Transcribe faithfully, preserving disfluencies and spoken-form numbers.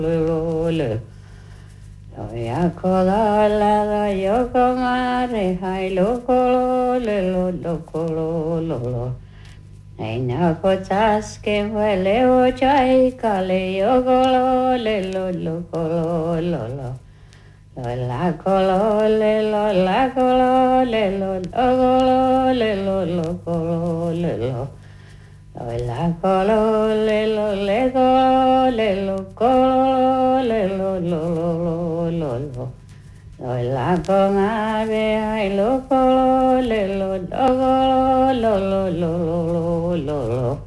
lo lo. Ya kola la la yo mare hai lo lo lo lo lo lo lo. Ai na ko tas ke vele o chai kale yo lo le lo lo lo lo lo. Lo la ko lo le lo la ko lo le lo lo le lo lo lo le lo. Lo la ko lo le lo le ko le lo ko le lo lo lo lo lo. La conga be ai lo lo le lo lo lo lo lo lo lo lo